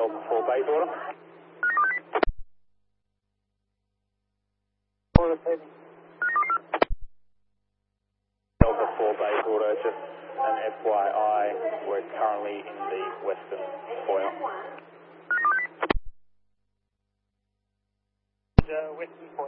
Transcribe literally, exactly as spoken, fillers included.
Delta four base order. Delta four base order, just an F Y I, we're currently in the western foyer. Uh, western foyer.